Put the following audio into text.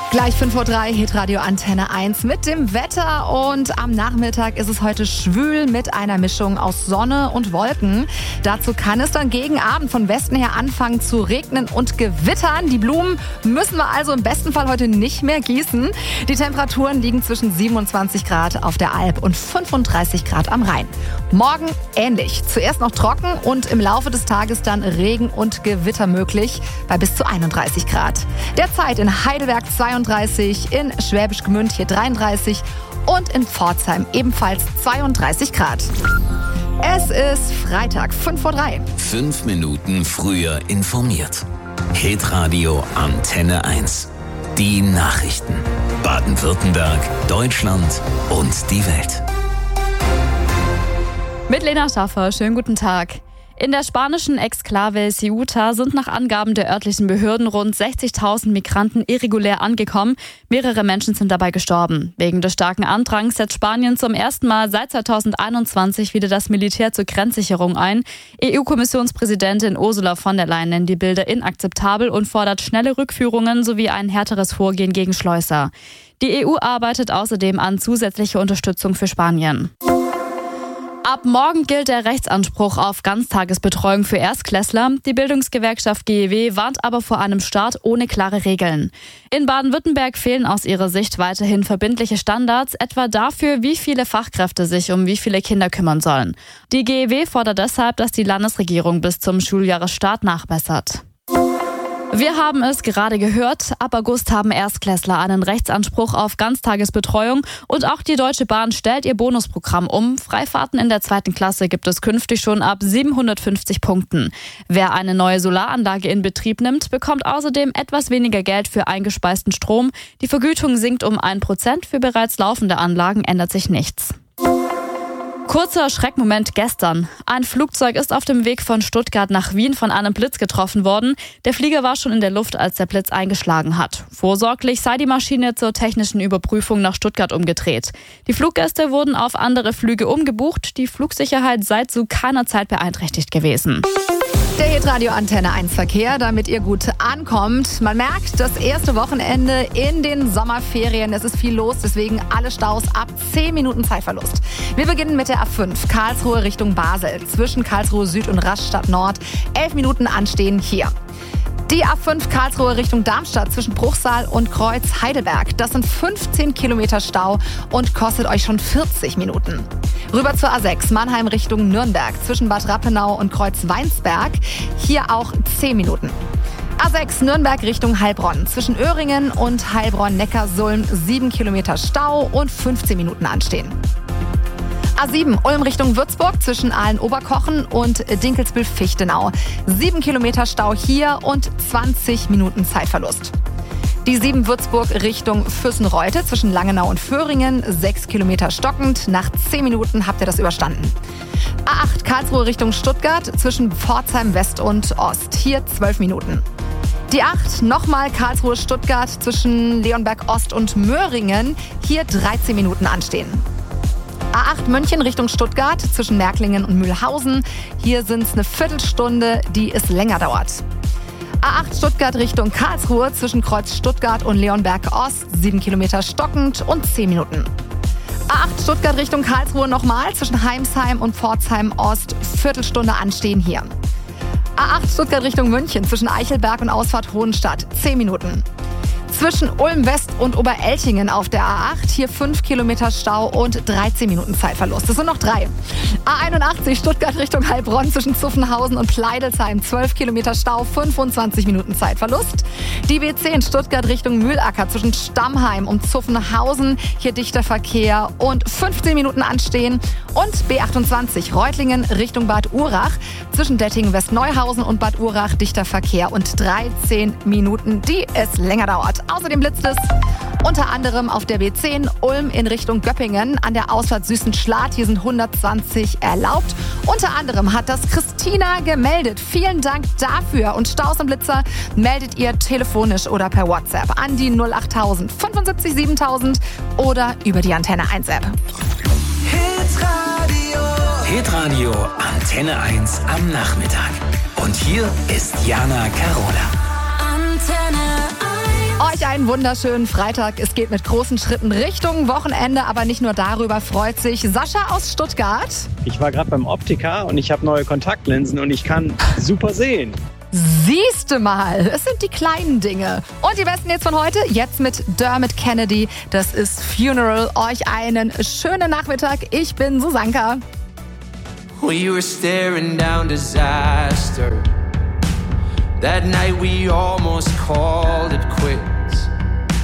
Gleich 5:03 Uhr, Hitradio Antenne 1 mit dem Wetter und am Nachmittag ist es heute schwül mit einer Mischung aus Sonne und Wolken. Dazu kann es dann gegen Abend von Westen her anfangen zu regnen und gewittern. Die Blumen müssen wir also im besten Fall heute nicht mehr gießen. Die Temperaturen liegen zwischen 27 Grad auf der Alp und 35 Grad am Rhein. Morgen ähnlich. Zuerst noch trocken und im Laufe des Tages dann Regen und Gewitter möglich bei bis zu 31 Grad. Derzeit in Heidelberg 32, in Schwäbisch Gmünd hier 33 und in Pforzheim ebenfalls 32 Grad. Es ist Freitag, 5:03 Uhr. 5 Minuten früher informiert. Hitradio Antenne 1. Die Nachrichten. Baden-Württemberg, Deutschland und die Welt. Mit Lena Schaffer, schönen guten Tag. In der spanischen Exklave Ceuta sind nach Angaben der örtlichen Behörden rund 60.000 Migranten irregulär angekommen. Mehrere Menschen sind dabei gestorben. Wegen des starken Andrangs setzt Spanien zum ersten Mal seit 2021 wieder das Militär zur Grenzsicherung ein. EU-Kommissionspräsidentin Ursula von der Leyen nennt die Bilder inakzeptabel und fordert schnelle Rückführungen sowie ein härteres Vorgehen gegen Schleuser. Die EU arbeitet außerdem an zusätzlicher Unterstützung für Spanien. Ab morgen gilt der Rechtsanspruch auf Ganztagesbetreuung für Erstklässler. Die Bildungsgewerkschaft GEW warnt aber vor einem Start ohne klare Regeln. In Baden-Württemberg fehlen aus ihrer Sicht weiterhin verbindliche Standards, etwa dafür, wie viele Fachkräfte sich um wie viele Kinder kümmern sollen. Die GEW fordert deshalb, dass die Landesregierung bis zum Schuljahresstart nachbessert. Wir haben es gerade gehört, ab August haben Erstklässler einen Rechtsanspruch auf Ganztagesbetreuung und auch die Deutsche Bahn stellt ihr Bonusprogramm um. Freifahrten in der 2. Klasse gibt es künftig schon ab 750 Punkten. Wer eine neue Solaranlage in Betrieb nimmt, bekommt außerdem etwas weniger Geld für eingespeisten Strom. Die Vergütung sinkt um 1%, für bereits laufende Anlagen ändert sich nichts. Kurzer Schreckmoment gestern. Ein Flugzeug ist auf dem Weg von Stuttgart nach Wien von einem Blitz getroffen worden. Der Flieger war schon in der Luft, als der Blitz eingeschlagen hat. Vorsorglich sei die Maschine zur technischen Überprüfung nach Stuttgart umgedreht. Die Fluggäste wurden auf andere Flüge umgebucht. Die Flugsicherheit sei zu keiner Zeit beeinträchtigt gewesen. Der Hitradio Antenne 1 Verkehr, damit ihr gut ankommt. Man merkt, das erste Wochenende in den Sommerferien. Es ist viel los, deswegen alle Staus ab 10 Minuten Zeitverlust. Wir beginnen mit der A5, Karlsruhe Richtung Basel. Zwischen Karlsruhe Süd und Rastatt Nord 11 Minuten anstehen hier. Die A5 Karlsruhe Richtung Darmstadt zwischen Bruchsal und Kreuz Heidelberg. Das sind 15 Kilometer Stau und kostet euch schon 40 Minuten. Rüber zur A6 Mannheim Richtung Nürnberg zwischen Bad Rappenau und Kreuz Weinsberg. Hier auch 10 Minuten. A6 Nürnberg Richtung Heilbronn. Zwischen Öhringen und Heilbronn-Neckarsulm 7 Kilometer Stau und 15 Minuten anstehen. A7 Ulm Richtung Würzburg zwischen Aalen-Oberkochen und Dinkelsbühl-Fichtenau. 7 Kilometer Stau hier und 20 Minuten Zeitverlust. Die 7 Würzburg Richtung Füssen-Reute zwischen Langenau und Föhringen. 6 Kilometer stockend. Nach 10 Minuten habt ihr das überstanden. A8 Karlsruhe Richtung Stuttgart zwischen Pforzheim West und Ost. Hier 12 Minuten. Die 8 nochmal Karlsruhe-Stuttgart zwischen Leonberg Ost und Möhringen. Hier 13 Minuten anstehen. A8 München Richtung Stuttgart zwischen Märklingen und Mühlhausen. Hier sind es eine Viertelstunde, die es länger dauert. A8 Stuttgart Richtung Karlsruhe zwischen Kreuz Stuttgart und Leonberg Ost. 7 Kilometer stockend und 10 Minuten. A8 Stuttgart Richtung Karlsruhe nochmal zwischen Heimsheim und Pforzheim Ost. Viertelstunde anstehen hier. A8 Stuttgart Richtung München zwischen Eichelberg und Ausfahrt Hohenstadt. 10 Minuten. Zwischen Ulm West und Obereltingen auf der A8. Hier 5 Kilometer Stau und 13 Minuten Zeitverlust. Das sind noch 3. A81 Stuttgart Richtung Heilbronn zwischen Zuffenhausen und Pleidelsheim. 12 Kilometer Stau, 25 Minuten Zeitverlust. Die B10 Stuttgart Richtung Mühlacker zwischen Stammheim und Zuffenhausen. Hier dichter Verkehr und 15 Minuten anstehen. Und B28 Reutlingen Richtung Bad Urach zwischen Dettingen-Westneuhausen und Bad Urach dichter Verkehr und 13 Minuten, die es länger dauert. Außerdem blitzt es unter anderem auf der B10 Ulm in Richtung Göppingen an der Ausfahrt Süßenschlad. Hier sind 120 erlaubt. Unter anderem hat das Christina gemeldet. Vielen Dank dafür. Und Staus und Blitzer meldet ihr telefonisch oder per WhatsApp an die 08000 75 7000 oder über die Antenne 1 App. Hitradio Antenne 1 am Nachmittag. Und hier ist Jana Carola. Antenne 1. Euch einen wunderschönen Freitag. Es geht mit großen Schritten Richtung Wochenende, aber nicht nur darüber freut sich Sascha aus Stuttgart. Ich war gerade beim Optiker und ich habe neue Kontaktlinsen und ich kann super sehen. Siehste mal, es sind die kleinen Dinge. Und die besten jetzt von heute, jetzt mit Dermot Kennedy. Das ist Funeral. Euch einen schönen Nachmittag. Ich bin Susanka. We were staring down disaster. That night we almost called it quits.